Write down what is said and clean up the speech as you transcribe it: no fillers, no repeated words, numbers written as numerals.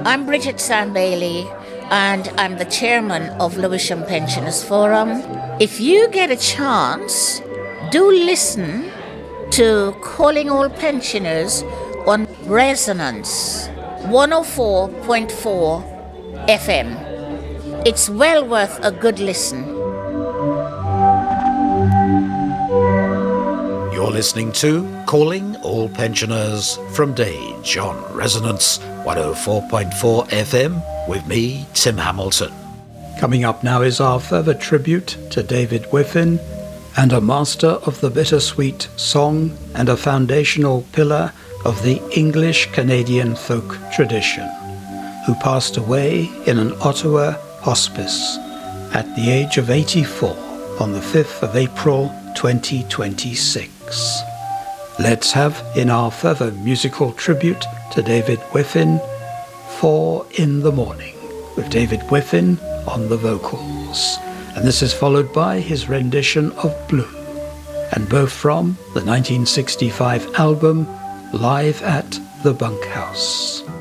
I'm Bridget Sand-Bailey, and I'm the chairman of Lewisham Pensioners Forum. If you get a chance, do listen to Calling All Pensioners on Resonance 104.4 FM. It's well worth a good listen. You're listening to Calling All Pensioners from Dage on Resonance 104.4 FM with me, Tim Hamilton. Coming up now is our further tribute to David Whiffin, and a master of the bittersweet song and a foundational pillar of the English-Canadian folk tradition, who passed away in an Ottawa hospice at the age of 84 on the 5th of April 2026. Let's have, in our further musical tribute to David Whiffin, 4 in the Morning, with David Whiffin on the vocals. And this is followed by his rendition of Blue, and both from the 1965 album Live at the Bunkhouse.